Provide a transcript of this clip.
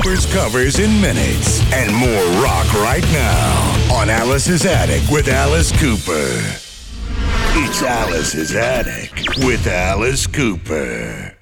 Cooper's covers in minutes and more rock right now on Alice's Attic with Alice Cooper. It's Alice's Attic with Alice Cooper.